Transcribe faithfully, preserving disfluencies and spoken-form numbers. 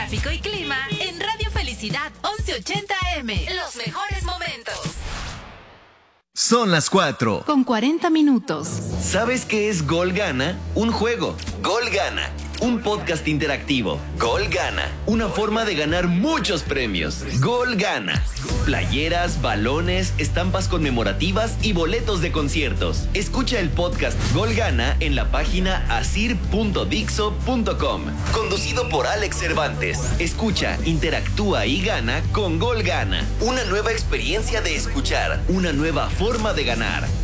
tráfico y clima en Radio Felicidad once ochenta A M. Los mejores momentos. Son las cuatro. Con cuarenta minutos. ¿Sabes qué es Gol Gana? Un juego. Gol Gana. Un podcast interactivo. Gol Gana. Una forma de ganar muchos premios. Gol Gana. Playeras, balones, estampas conmemorativas y boletos de conciertos. Escucha el podcast Gol Gana en la página asir punto dixo punto com. Conducido por Alex Cervantes. Escucha, interactúa y gana con Gol Gana. Una nueva experiencia de escuchar. Una nueva forma de ganar.